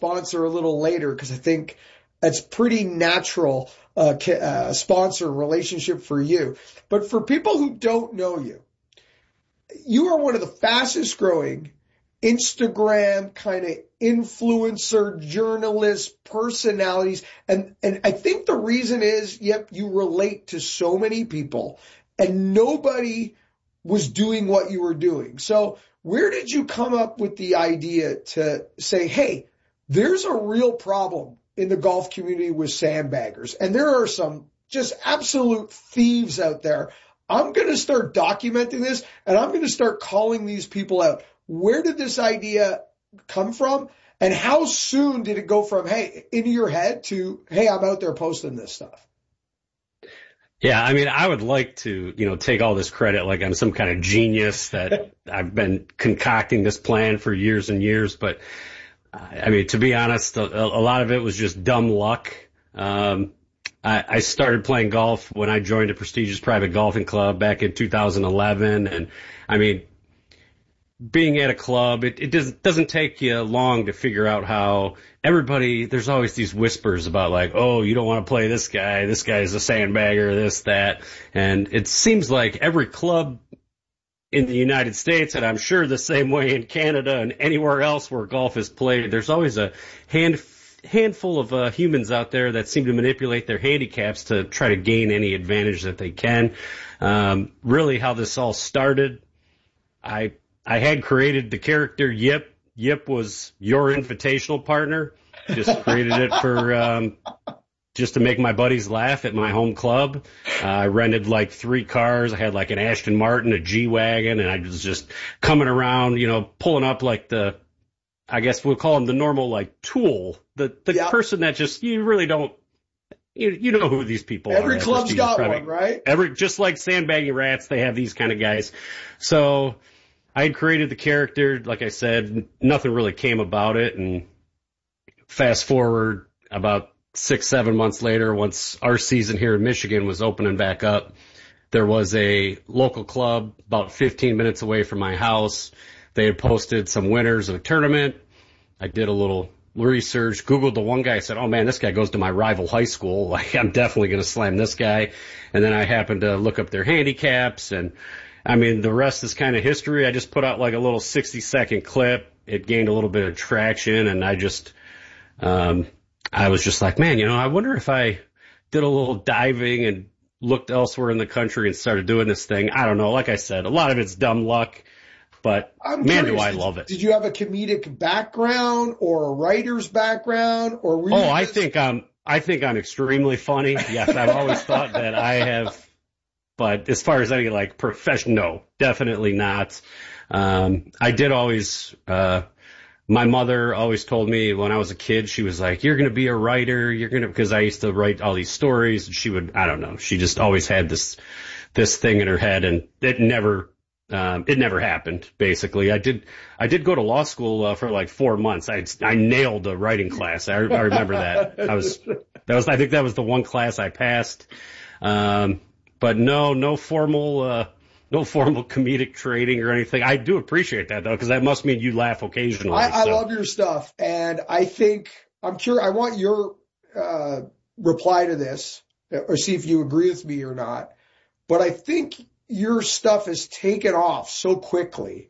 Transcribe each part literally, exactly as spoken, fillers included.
sponsor a little later because I think it's pretty natural uh, uh, sponsor relationship for you. But for people who don't know you, you are one of the fastest growing Instagram kind of influencer, journalist personalities. And, and I think the reason is, yep, you relate to so many people and nobody was doing what you were doing. So where did you come up with the idea to say, hey, there's a real problem in the golf community with sandbaggers, and there are some just absolute thieves out there. I'm going to start documenting this, and I'm going to start calling these people out. Where did this idea come from, and how soon did it go from, hey, into your head to, hey, I'm out there posting this stuff? Yeah, I mean, I would like to, you know, take all this credit like I'm some kind of genius that I've been concocting this plan for years and years. But, I mean, to be honest, a, a lot of it was just dumb luck. Um, I, I started playing golf when I joined a prestigious private golfing club back in two thousand eleven. And, I mean, being at a club, it, it doesn't, doesn't take you long to figure out how everybody, there's always these whispers about like, oh, you don't want to play this guy. This guy's a sandbagger, this, that. And it seems like every club in the United States, and I'm sure the same way in Canada and anywhere else where golf is played, there's always a hand, handful of uh, humans out there that seem to manipulate their handicaps to try to gain any advantage that they can. Um, really how this all started, I I had created the character Yip. Yip was your invitational partner. Just created it for um, just to make my buddies laugh at my home club. Uh, I rented like three cars. I had like an Aston Martin, a G-Wagon, and I was just coming around, you know, pulling up like the, I guess we'll call them the normal like tool, the the yeah. person that just, you really don't, you you know who these people Every are. Every club's got one, right? Every, just like sandbagging rats, they have these kind of guys. So I had created the character, like I said, nothing really came about it, and fast forward about six, seven months later, once our season here in Michigan was opening back up, there was a local club about fifteen minutes away from my house. They had posted some winners of a tournament. I did a little research, Googled the one guy, said, oh man, this guy goes to my rival high school. Like, I'm definitely going to slam this guy. And then I happened to look up their handicaps, and I mean, the rest is kind of history. I just put out like a little sixty second clip. It gained a little bit of traction, and I just, um, I was just like, man, you know, I wonder if I did a little diving and looked elsewhere in the country and started doing this thing. I don't know. Like I said, a lot of it's dumb luck, but I'm man, curious, do I did, love it. Did you have a comedic background or a writer's background, or were you Oh, just... I think I'm, I think I'm extremely funny. Yes, I've always thought that I have. But as far as any like profession, no, definitely not. Um, I did always, uh, my mother always told me when I was a kid, she was like, you're going to be a writer. You're going to, because I used to write all these stories, and she would, I don't know. She just always had this, this thing in her head, and it never, um, it never happened. Basically, I did, I did go to law school uh, for like four months. I, I nailed a writing class. I, I remember that. I was, that was, I think that was the one class I passed. Um, But no, no formal, uh, no formal comedic training or anything. I do appreciate that though, because that must mean you laugh occasionally. I, I so. love your stuff, and I think I'm curious. I want your uh, reply to this, or see if you agree with me or not. But I think your stuff has taken off so quickly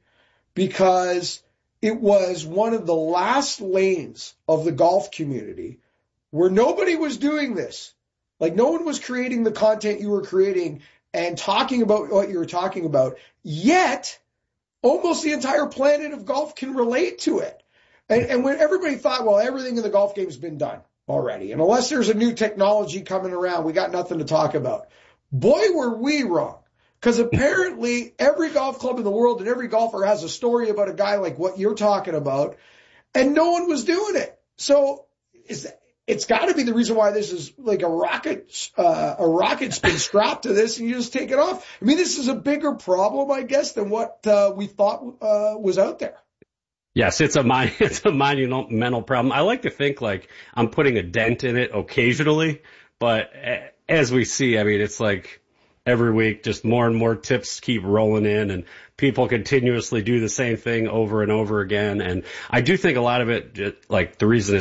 because it was one of the last lanes of the golf community where nobody was doing this. Like, no one was creating the content you were creating and talking about what you were talking about, yet almost the entire planet of golf can relate to it. And, and when everybody thought, well, everything in the golf game has been done already, and unless there's a new technology coming around, we got nothing to talk about. Boy, were we wrong. Because apparently every golf club in the world and every golfer has a story about a guy like what you're talking about, and no one was doing it. So is that, it's got to be the reason why this is like a rocket, uh, a rocket's been strapped to this and you just take it off. I mean, this is a bigger problem, I guess, than what uh, we thought uh, was out there. Yes, it's a mon- it's a monumental problem. I like to think like I'm putting a dent in it occasionally, but as we see, I mean, it's like every week, just more and more tips keep rolling in, and people continuously do the same thing over and over again. And I do think a lot of it, like the reason it's